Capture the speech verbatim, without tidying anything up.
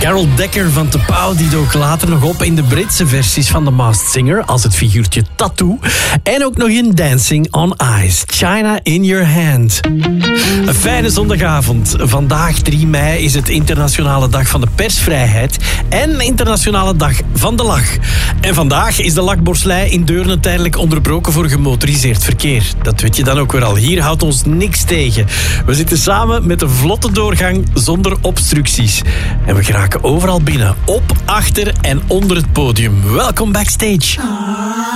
Carol Decker van Te Pauw die dook later nog op in de Britse versies van The Masked Singer als het figuurtje Tattoo. En ook nog in Dancing on Ice, China in Your Hand. Een fijne zondagavond. Vandaag drie mei is het internationale dag van de persvrijheid en internationale dag van de lach. En vandaag is de lakborslei in Deurne tijdelijk onderbroken voor gemotoriseerd verkeer. Dat weet je dan ook weer al. Hier houdt ons niks tegen. We zitten samen met een vlotte doorgang zonder obstructies. En we geraken overal binnen, op, achter en onder het podium. Welkom backstage.